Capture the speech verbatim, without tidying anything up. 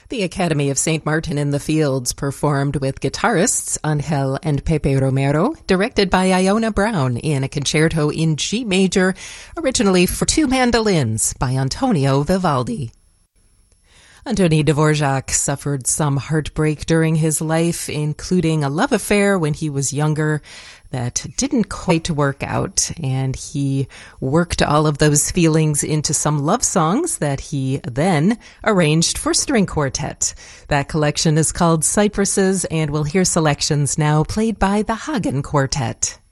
The Academy of Saint Martin in the Fields performed with guitarists Angel and Pepe Romero, directed by Iona Brown in a concerto in G major, originally for two mandolins by Antonio Vivaldi. Anthony Dvorak suffered some heartbreak during his life, including a love affair when he was younger that didn't quite work out, and he worked all of those feelings into some love songs that he then arranged for string quartet. That collection is called Cypresses, and we'll hear selections now played by the Hagen Quartet.